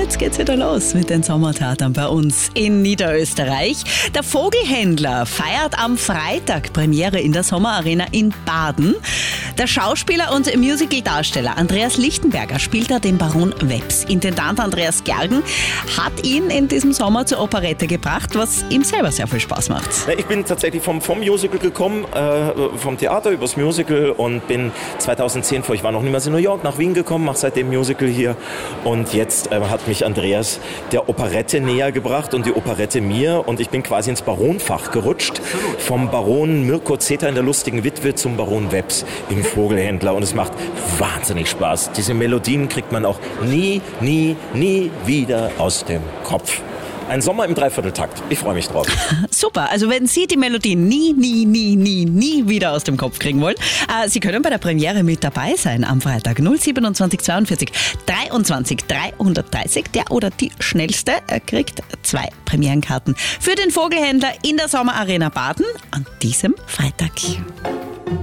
jetzt geht's wieder los mit den Sommertheatern bei uns in Niederösterreich. Der Vogelhändler feiert am Freitag Premiere in der Sommerarena in Baden. Der Schauspieler und Musical-Darsteller Andreas Lichtenberger spielt da den Baron Weps. Intendant Andreas Gergen hat ihn in diesem Sommer zur Operette gebracht, was ihm selber sehr viel Spaß macht. Ich bin tatsächlich vom Musical gekommen, vom Theater übers Musical und bin 2010, ich war noch niemals in New York, nach Wien gekommen, mache seitdem Musical hier und jetzt hat mich Andreas der Operette näher gebracht und die Operette mir und ich bin quasi ins Baronfach gerutscht. Vom Baron Mirko Zeter in der lustigen Witwe zum Baron Weps im Vogelhändler und es macht wahnsinnig Spaß. Diese Melodien kriegt man auch nie wieder aus dem Kopf. Ein Sommer im Dreivierteltakt. Ich freue mich drauf. Super. Also wenn Sie die Melodie nie wieder aus dem Kopf kriegen wollen, Sie können bei der Premiere mit dabei sein am Freitag 027 42 23 330. Der oder die Schnellste kriegt 2 Premierenkarten für den Vogelhändler in der Sommerarena Baden an diesem Freitag.